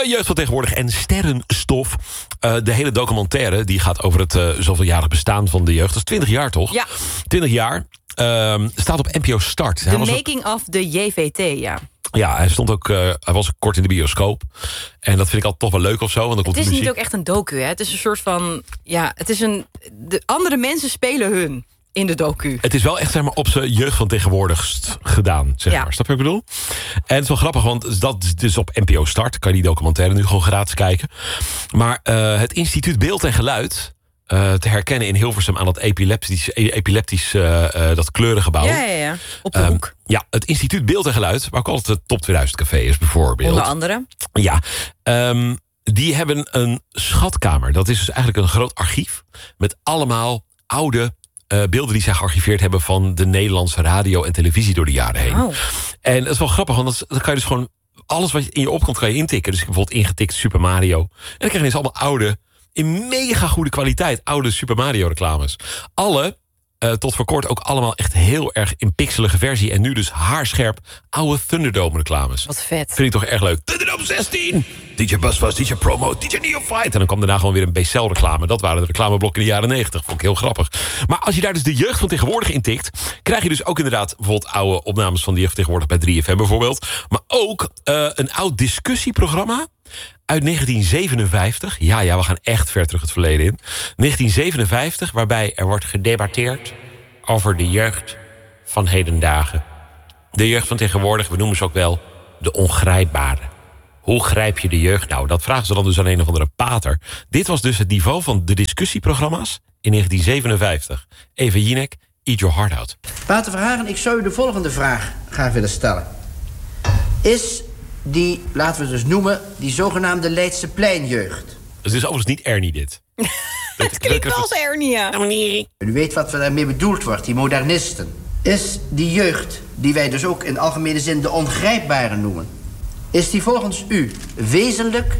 Jeugd van tegenwoordig en Sterrenstof. De hele documentaire die gaat over het zoveeljarig bestaan van de jeugd. Dat is 20 jaar, toch? Ja. 20 jaar. Staat op NPO Start. The making of the JVT, ja. Ja, hij was kort in de bioscoop. En dat vind ik altijd toch wel leuk of zo. Want dan komt Het is de niet ook echt een docu, hè? Het is een soort van... Ja, de andere mensen spelen hun in de docu. Het is wel echt, zeg maar, op zijn jeugd van tegenwoordigst gedaan, zeg maar. Snap je wat ik bedoel? En het is wel grappig, want dat is dus op NPO Start. Kan je die documentaire nu gewoon gratis kijken. Maar het instituut Beeld en Geluid... te herkennen in Hilversum aan dat epileptisch dat kleurengebouw. Ja. Op de hoek. Ja, het instituut Beeld en Geluid, waar ook altijd het Top 2000 café is, bijvoorbeeld. Onder andere. Ja, die hebben een schatkamer. Dat is dus eigenlijk een groot archief met allemaal oude beelden die zij gearchiveerd hebben van de Nederlandse radio en televisie door de jaren heen. Oh. En dat is wel grappig, want dan kan je dus gewoon alles wat in je opkomt kan je intikken. Dus ik heb bijvoorbeeld ingetikt Super Mario. En dan krijg je ineens allemaal oude, in mega goede kwaliteit, oude Super Mario reclames. Alle, tot voor kort ook allemaal echt heel erg in pixelige versie. En nu dus haarscherp oude Thunderdome reclames. Wat vet. Vind ik toch erg leuk. Thunderdome 16! DJ Busfast, DJ Promo, DJ Neophyte. En dan kwam daarna gewoon weer een BCL reclame. Dat waren de reclameblokken in de jaren 90. Vond ik heel grappig. Maar als je daar dus de jeugd van tegenwoordig intikt, krijg je dus ook inderdaad bijvoorbeeld oude opnames van de jeugd tegenwoordig bij 3FM bijvoorbeeld. Maar ook een oud discussieprogramma uit 1957. Ja, we gaan echt ver terug het verleden in. 1957, waarbij er wordt gedebatteerd over de jeugd van hedendagen. De jeugd van tegenwoordig, we noemen ze ook wel de ongrijpbare. Hoe grijp je de jeugd nou? Dat vragen ze dan dus aan een of andere pater. Dit was dus het niveau van de discussieprogramma's in 1957. Eva Jinek, Eat Your Heart Out. Pater Verhagen, ik zou u de volgende vraag graag willen stellen. Is die, laten we het dus noemen, die zogenaamde Leidse pleinjeugd... Het is overigens niet Ernie dit. Het klinkt als Ernie, ja. U weet wat er daarmee bedoeld wordt, die modernisten. Is die jeugd, die wij dus ook in algemene zin de ongrijpbare noemen... is die volgens u wezenlijk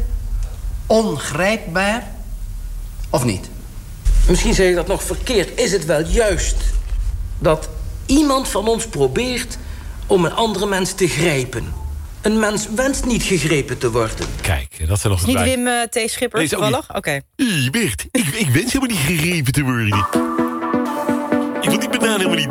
ongrijpbaar of niet? Misschien zeg ik dat nog verkeerd. Is het wel juist dat iemand van ons probeert om een andere mens te grijpen? Een mens wenst niet gegrepen te worden. Kijk, dat zijn nog Niet Wim T. Schipper toevallig? Oké. Ik wens helemaal niet gegrepen te worden. Ik wil die banaan helemaal niet.